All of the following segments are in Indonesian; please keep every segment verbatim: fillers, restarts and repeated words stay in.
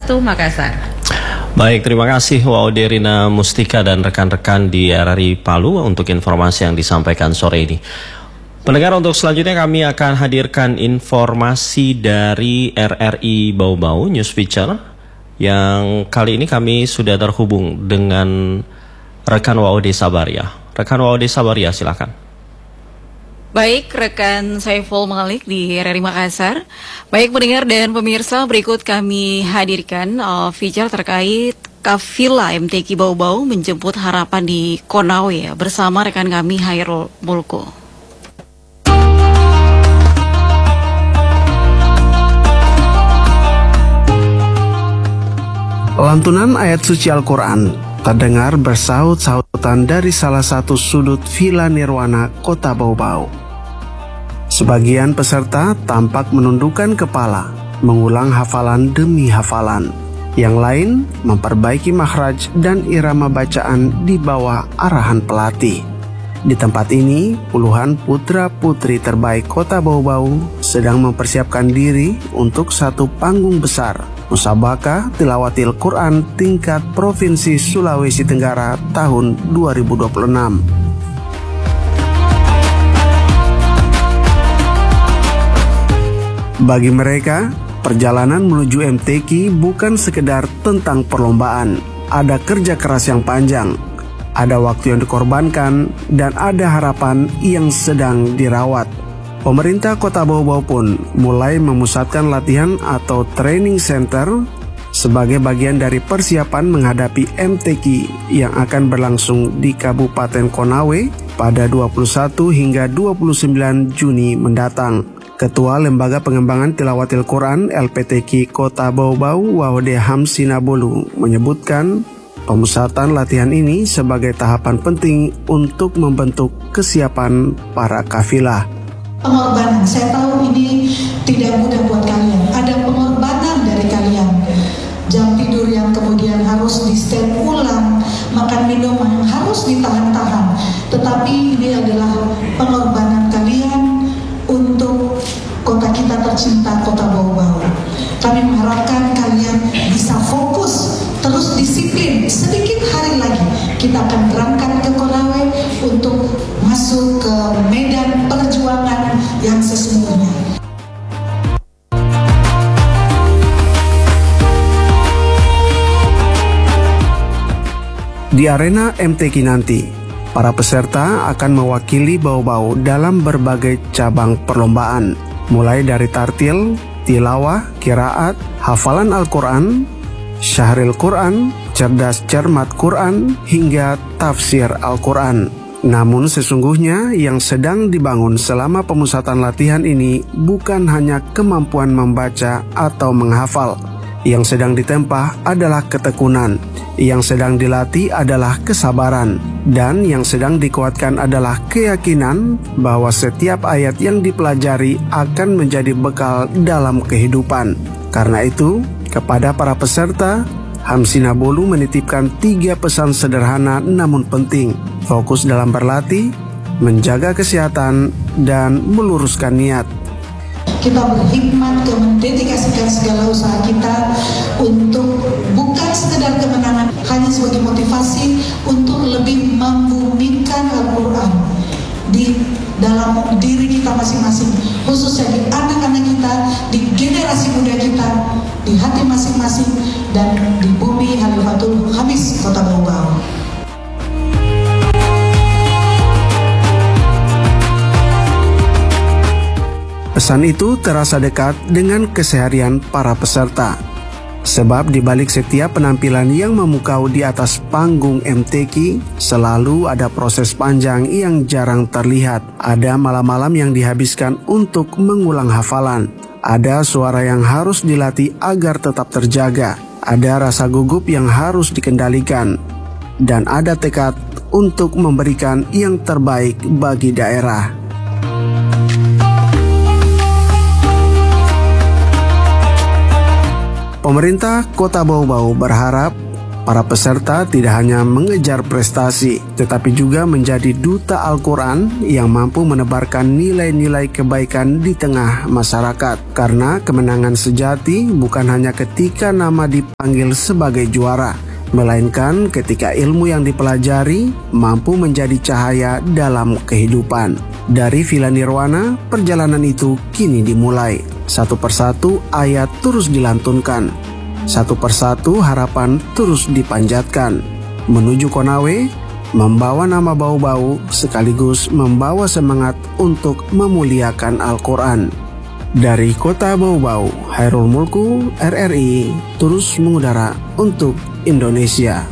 satu Makassar. Baik, terima kasih Waude Rina Mustika dan rekan-rekan di R R I Palu untuk informasi yang disampaikan sore ini. Pendengar, untuk selanjutnya kami akan hadirkan informasi dari R R I Bau-Bau News Feature, yang kali ini kami sudah terhubung dengan rekan Waude Sabaria. Rekan Waude Sabaria, silakan. Baik, rekan Saiful Malik di R R I Makassar. Baik pendengar dan pemirsa, berikut kami hadirkan uh, feature terkait Kafilah M T Q Bau-Bau menjemput harapan di Konawe ya, bersama rekan kami Hairul Mulko. Lantunan ayat suci Al-Quran terdengar bersaut-sautan dari salah satu sudut Villa Nirwana, Kota Bau-Bau. Sebagian peserta tampak menundukkan kepala, mengulang hafalan demi hafalan. Yang lain memperbaiki makhraj dan irama bacaan di bawah arahan pelatih. Di tempat ini, puluhan putra-putri terbaik Kota Bau-Bau sedang mempersiapkan diri untuk satu panggung besar, Musabaqah Tilawatil Quran tingkat Provinsi Sulawesi Tenggara tahun dua ribu dua puluh enam. Bagi mereka, perjalanan menuju M T Q bukan sekedar tentang perlombaan. Ada kerja keras yang panjang, ada waktu yang dikorbankan, dan ada harapan yang sedang dirawat. Pemerintah Kota Bau-Bau pun mulai memusatkan latihan atau training center sebagai bagian dari persiapan menghadapi M T Q yang akan berlangsung di Kabupaten Konawe pada dua puluh satu hingga dua puluh sembilan Juni mendatang. Ketua Lembaga Pengembangan Tilawatil Quran L P T Q Kota Bau-Bau Waude Hamsinabolu menyebutkan pemusatan latihan ini sebagai tahapan penting untuk membentuk kesiapan para kafilah. Pengorbanan, saya tahu ini tidak mudah buat kalian. Ada pengorbanan dari kalian. Jam tidur yang kemudian harus di stand ulang, makan minum yang harus ditahan-tahan. Tetapi ini adalah pengorbanan kalian untuk kota kita tercinta, Kota Bau-Bau. Kami mengharapkan kalian bisa fokus, terus disiplin. Sedikit hari lagi kita akan berangkat ke Konawe untuk masuk ke medan perjuangan yang sesungguhnya. Di arena M T Q nanti, para peserta akan mewakili Bau-Bau dalam berbagai cabang perlombaan, mulai dari tartil, tilawah, qiraat, hafalan Al-Quran, syahril Quran, cerdas cermat Quran, hingga tafsir Al-Quran. Namun sesungguhnya yang sedang dibangun selama pemusatan latihan ini bukan hanya kemampuan membaca atau menghafal. Yang sedang ditempah adalah ketekunan, yang sedang dilatih adalah kesabaran, dan yang sedang dikuatkan adalah keyakinan bahwa setiap ayat yang dipelajari akan menjadi bekal dalam kehidupan. Karena itu, kepada para peserta, Hamsinabolu menitipkan tiga pesan sederhana namun penting: fokus dalam berlatih, menjaga kesehatan, dan meluruskan niat. Kita berhikmat ke mendedikasikan segala usaha kita untuk bukan sekedar kemenangan, hanya sebagai motivasi untuk lebih membumikan Al-Quran di dalam diri kita masing-masing, khususnya di anak-anak kita, di generasi muda kita, di hati masing-masing, dan di bumi Khalifatul Khamis Kota Bau-Bau. Pesan itu terasa dekat dengan keseharian para peserta. Sebab di balik setiap penampilan yang memukau di atas panggung M T Q, selalu ada proses panjang yang jarang terlihat. Ada malam-malam yang dihabiskan untuk mengulang hafalan. Ada suara yang harus dilatih agar tetap terjaga. Ada rasa gugup yang harus dikendalikan. Dan ada tekad untuk memberikan yang terbaik bagi daerah. Pemerintah Kota Bau-Bau berharap Para peserta tidak hanya mengejar prestasi, tetapi juga menjadi duta Al-Quran yang mampu menebarkan nilai-nilai kebaikan di tengah masyarakat. Karena kemenangan sejati bukan hanya ketika nama dipanggil sebagai juara, melainkan ketika ilmu yang dipelajari mampu menjadi cahaya dalam kehidupan. Dari Villa Nirwana, perjalanan itu kini dimulai. Satu persatu ayat terus dilantunkan. Satu persatu harapan terus dipanjatkan. Menuju Konawe, membawa nama Bau-Bau sekaligus membawa semangat untuk memuliakan Al-Quran. Dari kota Bau-Bau, Hairul Mulku, R R I, terus mengudara untuk Indonesia.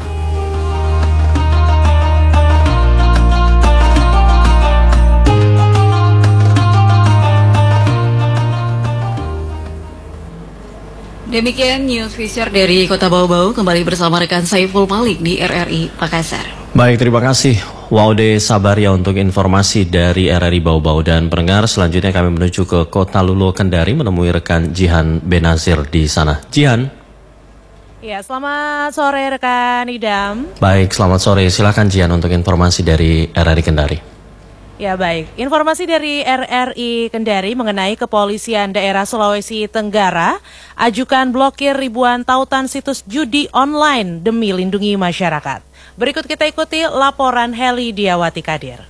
Demikian news feature dari Kota Bau-Bau, kembali bersama rekan Saiful Malik di R R I Makassar. Baik, terima kasih Waude Sabaria untuk informasi dari R R I Bau-Bau. Dan pendengar, selanjutnya kami menuju ke Kota Lulo Kendari menemui rekan Jihan Benazir di sana. Jihan. Ya, selamat sore rekan Idam. Baik, selamat sore. Silakan Jihan untuk informasi dari R R I Kendari. Ya baik, informasi dari R R I Kendari mengenai Kepolisian Daerah Sulawesi Tenggara ajukan blokir ribuan tautan situs judi online demi lindungi masyarakat. Berikut kita ikuti laporan Heli Diawati Kadir.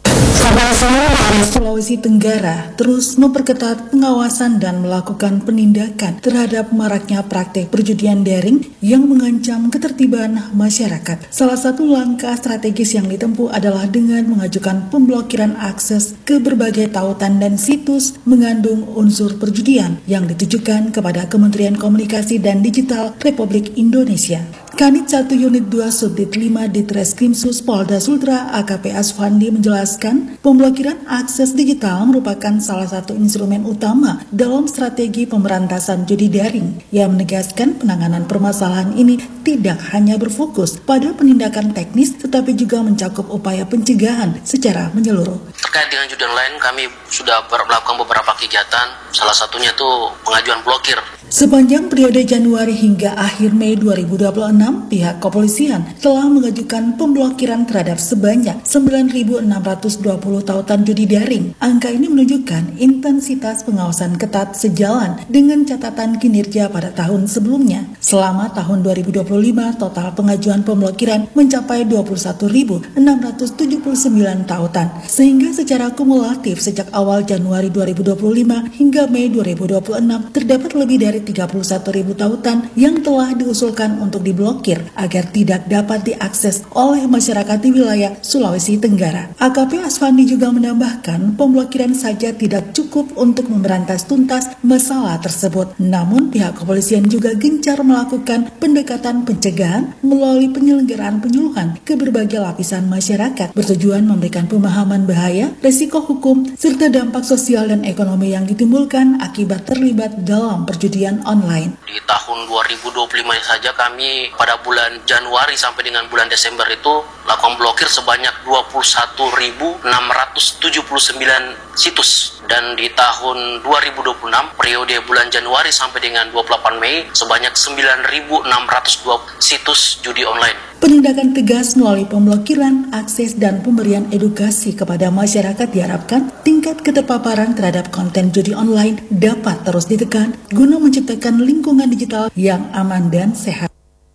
Sulawesi Tenggara terus memperketat pengawasan dan melakukan penindakan terhadap maraknya praktek perjudian daring yang mengancam ketertiban masyarakat. Salah satu langkah strategis yang ditempuh adalah dengan mengajukan pemblokiran akses ke berbagai tautan dan situs mengandung unsur perjudian yang ditujukan kepada Kementerian Komunikasi dan Digital Republik Indonesia. Kanit satu Unit dua Subdit lima Ditreskrimsus Polda Sultra A K P Asfandi menjelaskan pemblokiran akses digital merupakan salah satu instrumen utama dalam strategi pemberantasan judi daring. Ia menegaskan penanganan permasalahan ini tidak hanya berfokus pada penindakan teknis tetapi juga mencakup upaya pencegahan secara menyeluruh. Terkait dengan judi online, kami sudah melakukan beberapa kegiatan, salah satunya itu pengajuan blokir. Sepanjang periode Januari hingga akhir Mei dua ribu dua puluh enam, pihak kepolisian telah mengajukan pemblokiran terhadap sebanyak sembilan ribu enam ratus dua puluh tautan judi daring. Angka ini menunjukkan intensitas pengawasan ketat sejalan dengan catatan kinerja pada tahun sebelumnya. Selama tahun dua ribu dua puluh lima, total pengajuan pemblokiran mencapai dua puluh satu ribu enam ratus tujuh puluh sembilan tautan, sehingga secara kumulatif sejak awal Januari dua ribu dua puluh lima hingga Mei dua ribu dua puluh enam terdapat lebih dari tiga puluh satu ribu tautan yang telah diusulkan untuk diblokir agar tidak dapat diakses oleh masyarakat di wilayah Sulawesi Tenggara. A K P Asfandi juga menambahkan pemblokiran saja tidak cukup untuk memberantas tuntas masalah tersebut. Namun pihak kepolisian juga gencar melakukan pendekatan pencegahan melalui penyelenggaraan penyuluhan ke berbagai lapisan masyarakat bertujuan memberikan pemahaman bahaya, risiko hukum, serta dampak sosial dan ekonomi yang ditimbulkan akibat terlibat dalam perjudian online. Di tahun dua ribu dua puluh lima saja kami pada bulan Januari sampai dengan bulan Desember itu lakukan blokir sebanyak dua puluh satu ribu enam ratus tujuh puluh sembilan situs, dan di tahun dua ribu dua puluh enam periode bulan Januari sampai dengan dua puluh delapan Mei sebanyak sembilan ribu enam ratus dua situs judi online. Penindakan tegas melalui pemblokiran, akses, dan pemberian edukasi kepada masyarakat diharapkan tingkat keterpaparan terhadap konten judi online dapat terus ditekan guna menciptakan lingkungan digital yang aman dan sehat.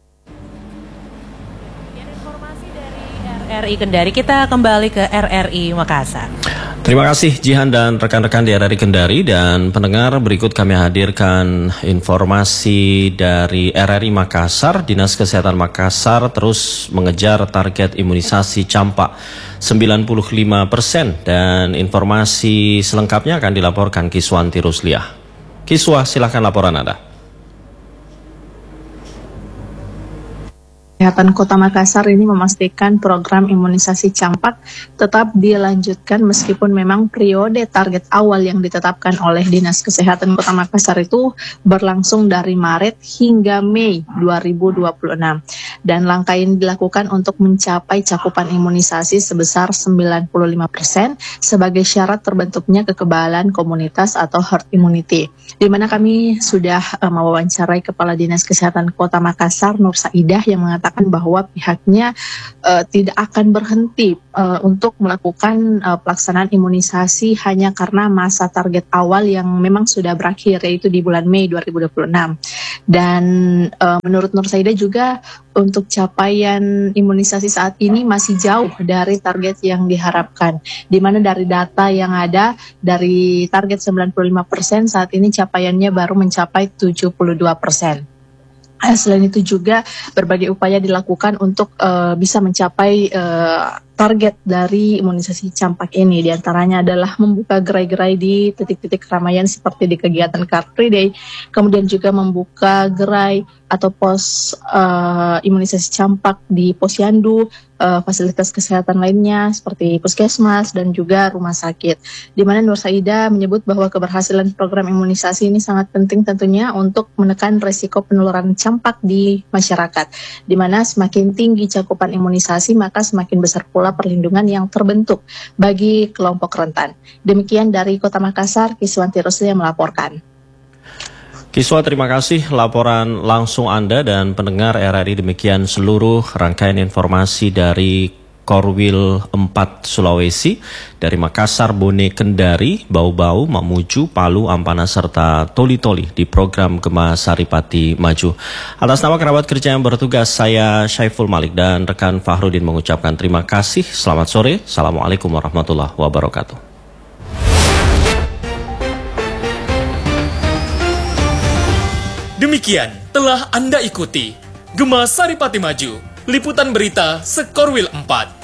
Informasi dari R R I Kendari, kita kembali ke R R I Makassar. Terima kasih Jihan dan rekan-rekan di R R I Kendari. Dan pendengar, berikut kami hadirkan informasi dari R R I Makassar. Dinas Kesehatan Makassar terus mengejar target imunisasi campak sembilan puluh lima persen. Dan informasi selengkapnya akan dilaporkan Kiswanti Rusliah. Kiswa, silahkan laporan Anda. Kesehatan Kota Makassar ini memastikan program imunisasi campak tetap dilanjutkan meskipun memang periode target awal yang ditetapkan oleh Dinas Kesehatan Kota Makassar itu berlangsung dari Maret hingga Mei dua ribu dua puluh enam. dan langkah ini dilakukan untuk mencapai cakupan imunisasi sebesar sembilan puluh lima persen sebagai syarat terbentuknya kekebalan komunitas atau herd immunity. Di mana kami sudah uh, mewawancarai Kepala Dinas Kesehatan Kota Makassar, Nur Saidah, yang mengatakan bahwa pihaknya uh, tidak akan berhenti uh, untuk melakukan uh, pelaksanaan imunisasi hanya karena masa target awal yang memang sudah berakhir, yaitu di bulan Mei dua ribu dua puluh enam. Dan uh, menurut Nur Saidah juga untuk capaian imunisasi saat ini masih jauh dari target yang diharapkan, di mana dari data yang ada dari target sembilan puluh lima persen saat ini capaiannya baru mencapai tujuh puluh dua persen. Selain itu juga berbagai upaya dilakukan untuk uh, bisa mencapai uh, target dari imunisasi campak ini. Di antaranya adalah membuka gerai-gerai di titik-titik keramaian seperti di kegiatan Car Free Day, kemudian juga membuka gerai atau pos uh, imunisasi campak di posyandu, uh, fasilitas kesehatan lainnya seperti puskesmas dan juga rumah sakit. Di mana Nur Saidah menyebut bahwa keberhasilan program imunisasi ini sangat penting tentunya untuk menekan resiko penularan campak di masyarakat. Di mana semakin tinggi cakupan imunisasi, maka semakin besar pula perlindungan yang terbentuk bagi kelompok rentan. Demikian dari Kota Makassar, Kiswanti Rusli yang melaporkan. Kiswa, terima kasih laporan langsung Anda dan pendengar R R I. Demikian seluruh rangkaian informasi dari Korwil empat Sulawesi, dari Makassar, Bone, Kendari, Bau-Bau, Mamuju, Palu, Ampana, serta Toli-Toli di program Gema Saripati Maju. Atas nama kerabat kerja yang bertugas, saya Syaiful Malik dan rekan Fahrudin mengucapkan terima kasih. Selamat sore, Assalamualaikum warahmatullahi wabarakatuh. Demikian telah Anda ikuti Gema Saripati Maju, liputan berita Sekorwil empat.